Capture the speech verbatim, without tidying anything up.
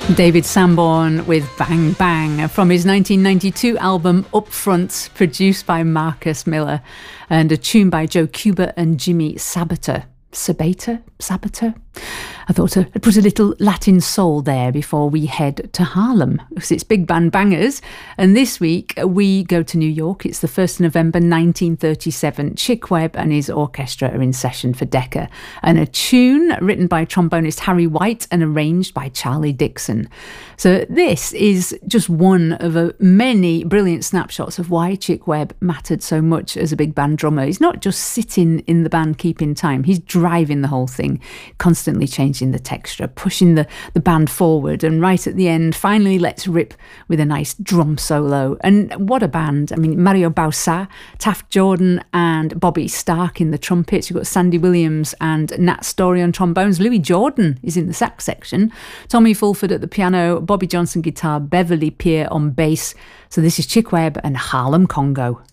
David Sanborn with Bang Bang from his nineteen ninety-two album Upfront, produced by Marcus Miller, and a tune by Joe Kubert and Jimmy Sabater. Sabater? Sabater? I thought I'd put a little Latin soul there before we head to Harlem, because it's big band bangers. And this week we go to New York. It's the first of November nineteen thirty-seven. Chick Webb and his orchestra are in session for Decca. And a tune written by trombonist Harry White and arranged by Charlie Dixon. So this is just one of a many brilliant snapshots of why Chick Webb mattered so much as a big band drummer. He's not just sitting in the band keeping time. He's driving the whole thing, constantly changing the texture, pushing the, the band forward, and right at the end finally lets rip with a nice drum solo. And what a band. I mean, Mario Bausat, Taft Jordan and Bobby Stark in the trumpets. You've got Sandy Williams and Nat Story on trombones. Louis Jordan is in the sax section, Tommy Fulford at the piano, Bobby Johnson guitar, Beverly Peer on bass. So this is Chick Webb and Harlem Congo.